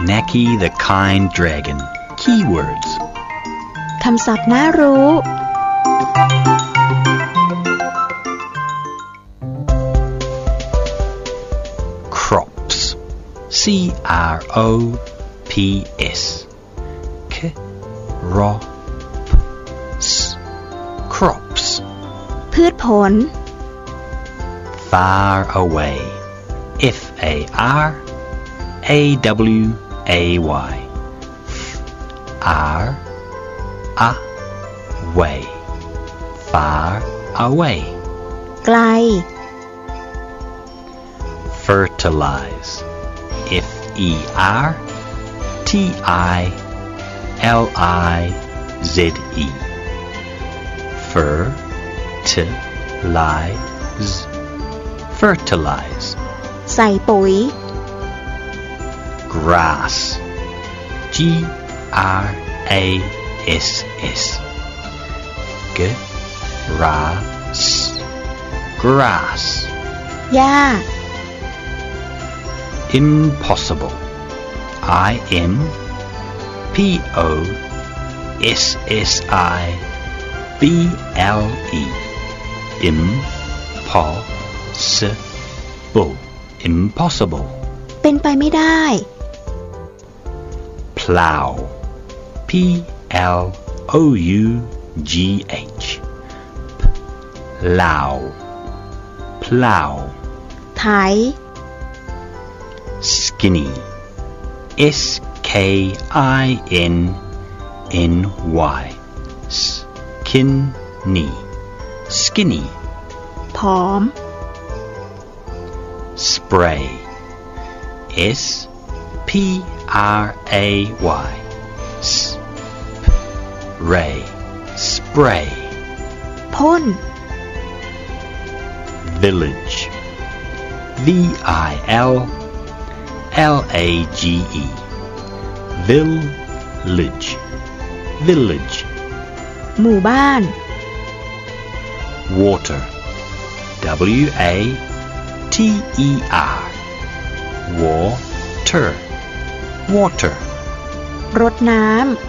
Neki the Kind Dragon. Keywords. คำศัพท์น่ารู้ Crops. C-R-O-P-S. Crops. Crops. พืชผล Far away. F-A-R-A-W-A-Y. Away. Far away. ไกล Fertilize. F-E-R-T-I-L-I-Z-E. Fertilize. Fertilize. ใส่ปุ๋ย Grass. G-R-A-S-S. Grass. Grass. หญ้า Impossible. I-M-P-O-S-S-I-B-L-E. Impossible. Impossible. เป็นไปไม่ได้ Plow. P-L-O-U-G-H. Plow. Plow. ไถ Skinny. S-K-I-N-N-Y. Skinny. Skinny. ผอม Spray. S-P-R-A-Y. Spray. Spray. พ่น Village. V-I-L-L-A-G-E. Village. Village. หมู่บ้าน Water. W-A-T-E-R. Water. Water. รดน้ำ